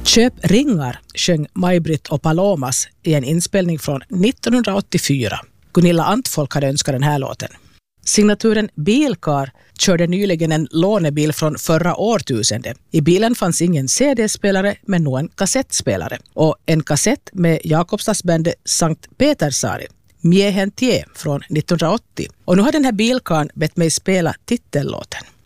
Köp ringar sjöng Maj-Britt och Palomas i en inspelning från 1984. Gunilla Antfolk hade önskat den här låten. Signaturen Bilkar körde nyligen en lånebil från förra årtusendet. I bilen fanns ingen CD-spelare men nog en kassettspelare. Och en kassett med Jakobstadsbandet Sankt Petersari, Miehen tie från 1980. Och nu har den här bilkarn bett mig spela titellåten.